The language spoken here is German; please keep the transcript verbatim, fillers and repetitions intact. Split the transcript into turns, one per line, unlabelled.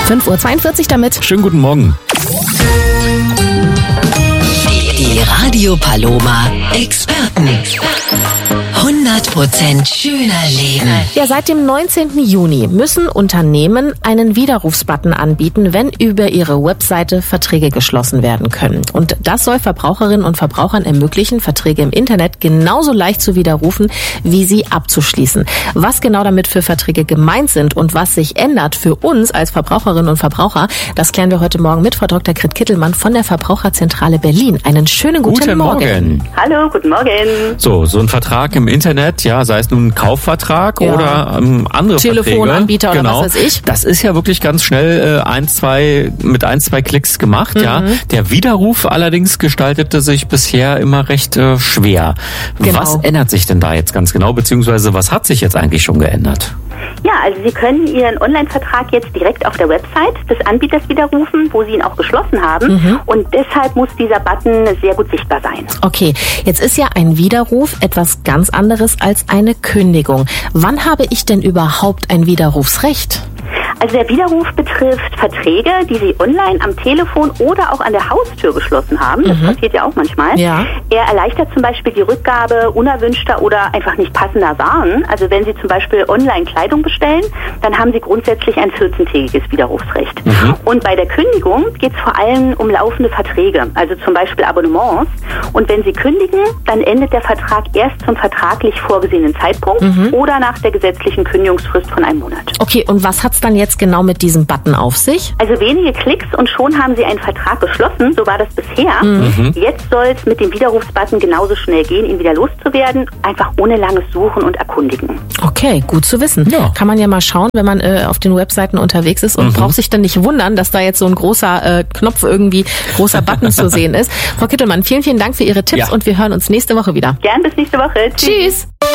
fünf Uhr zweiundvierzig damit.
Schönen guten Morgen.
Die Radio Paloma Experten. hundert Prozent schöner Leben.
Ja, seit dem neunzehnten Juni müssen Unternehmen einen Widerrufsbutton anbieten, wenn über ihre Webseite Verträge geschlossen werden können. Und das soll Verbraucherinnen und Verbrauchern ermöglichen, Verträge im Internet genauso leicht zu widerrufen, wie sie abzuschließen. Was genau damit für Verträge gemeint sind und was sich ändert für uns als Verbraucherinnen und Verbraucher, das klären wir heute Morgen mit Frau Doktor Grit Kittelmann von der Verbraucherzentrale Berlin. Einen schönen guten,
guten
Morgen.
Morgen.
Hallo, guten Morgen.
So, so ein Vertrag im Internet, ja, sei es nun ein Kaufvertrag ja. oder ähm, andere
Telefonanbieter
Verträge.
Genau. Oder was weiß ich.
Das ist ja wirklich ganz schnell äh, ein, zwei, mit ein, zwei Klicks gemacht, mhm. ja. Der Widerruf allerdings gestaltete sich bisher immer recht äh, schwer.
Genau.
Was ändert sich denn da jetzt ganz genau, beziehungsweise was hat sich jetzt eigentlich schon geändert?
Ja, also Sie können Ihren Online-Vertrag jetzt direkt auf der Website des Anbieters widerrufen, wo Sie ihn auch geschlossen haben. Mhm. Und deshalb muss dieser Button sehr gut sichtbar sein.
Okay, jetzt ist ja ein Widerruf etwas ganz anderes als eine Kündigung. Wann habe ich denn überhaupt ein Widerrufsrecht?
Also der Widerruf betrifft Verträge, die Sie online am Telefon oder auch an der Haustür geschlossen haben. Das mhm. passiert ja auch manchmal. Ja. Er erleichtert zum Beispiel die Rückgabe unerwünschter oder einfach nicht passender Waren. Also wenn Sie zum Beispiel online Kleidung bestellen, dann haben Sie grundsätzlich ein vierzehntägiges Widerrufsrecht. Mhm. Und bei der Kündigung geht es vor allem um laufende Verträge, also zum Beispiel Abonnements. Und wenn Sie kündigen, dann endet der Vertrag erst zum vertraglich vorgesehenen Zeitpunkt mhm. oder nach der gesetzlichen Kündigungsfrist von einem Monat.
Okay, und was hat's dann jetzt genau mit diesem Button auf sich?
Also wenige Klicks und schon haben Sie einen Vertrag geschlossen, so war das bisher.
Mhm.
Jetzt soll es mit dem Widerrufsbutton genauso schnell gehen, ihn wieder loszuwerden, einfach ohne langes Suchen und Erkundigen.
Okay, gut zu wissen. Ja. Kann man ja mal schauen, wenn man äh, auf den Webseiten unterwegs ist und mhm. braucht sich dann nicht wundern, dass da jetzt so ein großer äh, Knopf irgendwie, großer Button zu sehen ist. Frau Kittelmann, vielen, vielen Dank für Ihre Tipps ja. und wir hören uns nächste Woche wieder.
Gern bis nächste Woche. Tschüss.
Tschüss.